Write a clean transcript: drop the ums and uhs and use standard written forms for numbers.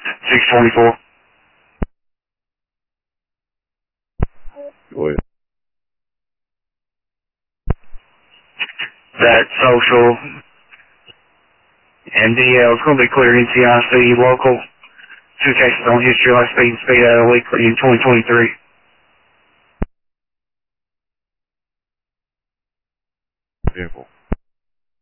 624. Go ahead. That social. And DL is going to be clear NCIC local. 2 cases on history, like speed and speed out of leak in 2023. Vehicle.